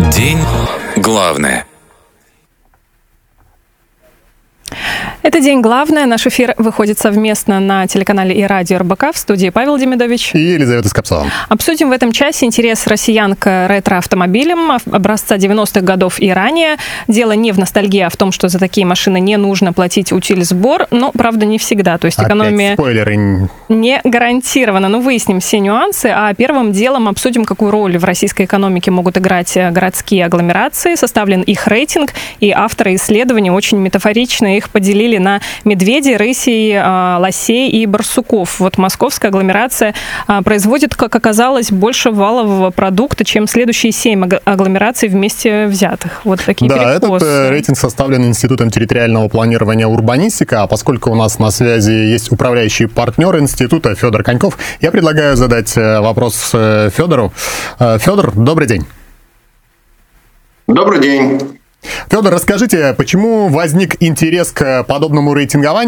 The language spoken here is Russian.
День главное. Это «День главное». Наш эфир выходит совместно на телеканале и радио РБК. В студии Павел Демидович и Елизавета Скопцова. Обсудим в этом часе интерес россиян к ретро-автомобилям образца 90-х годов и ранее. Дело не в ностальгии, а в том, что за такие машины не нужно платить утиль-сбор, но, правда, не всегда. То есть экономия не гарантирована. Но выясним все нюансы, а первым делом обсудим, какую роль в российской экономике могут играть городские агломерации. Составлен их рейтинг, и авторы исследований очень метафорично их поделили на медведей, рысей, лосей и барсуков. Вот московская агломерация производит, как оказалось, больше валового продукта, чем следующие 7 агломераций вместе взятых. Вот такие перекосы. Этот рейтинг составлен Институтом территориального планирования «Урбанистика», а поскольку у нас на связи есть управляющий партнер института Федор Коньков, я предлагаю задать вопрос Федору. Федор, добрый день. Добрый день. Федор, расскажите, почему возник интерес к подобному рейтингованию?